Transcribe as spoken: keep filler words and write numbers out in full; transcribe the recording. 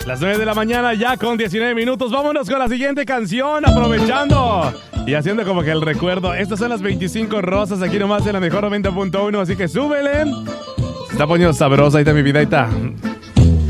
Las nueve de la mañana ya con diecinueve minutos. Vámonos con la siguiente canción, aprovechando y haciendo como que el recuerdo. Estas son las veinticinco rosas aquí nomás en la mejor noventa punto uno, así que súbele. Se está poniendo sabrosa, ahí está mi vida, ahí está.